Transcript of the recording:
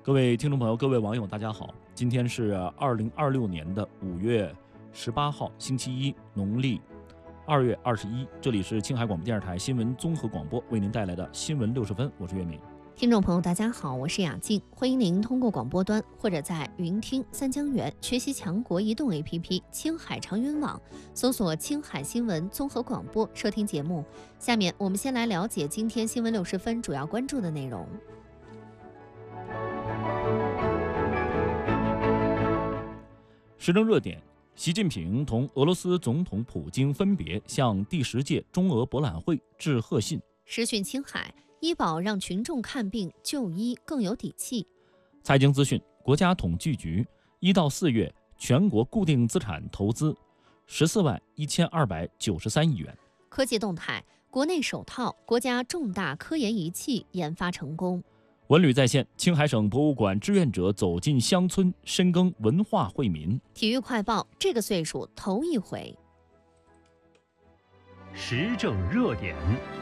各位听众朋友，各位网友，大家好！今天是2026年的5月18号，星期一，农历2月21。这里是青海广播电视台新闻综合广播为您带来的新闻60分，我是岳敏。 听众朋友，大家好，我是雅静，欢迎您通过广播端或者在云听、三江源学习强国移动 APP 青海长云网，搜索青海新闻综合广播收听节目。下面我们先来了解今天新闻60分主要关注的内容。 时政热点：习近平同俄罗斯总统普京分别向第10届中俄博览会致贺信。 时讯青海，医保让群众看病就医更有底气。 财经资讯：国家统计局1到4月全国固定资产投资141293亿元。 科技动态：国内首套国家重大科研仪器研发成功。 文旅在线：青海省博物馆志愿者走进乡村，深耕文化惠民。 体育快报：这个岁数头一回。 时政热点。